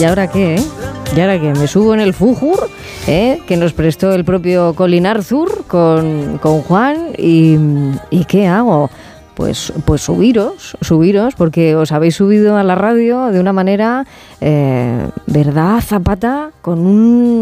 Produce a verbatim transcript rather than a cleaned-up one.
¿Y ahora qué, eh? ¿Y ahora qué? Me subo en el Fujur, ¿eh? Que nos prestó el propio Colin Arthur con, con Juan, y, ¿y qué hago? Pues, pues subiros, subiros, porque os habéis subido a la radio de una manera, eh, ¿verdad, Zapata? Con un